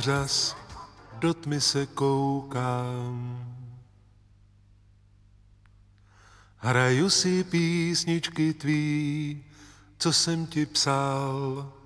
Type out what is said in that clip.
vřas, do tmy se koukám. Hraju si písničky tvý, co jsem ti psal.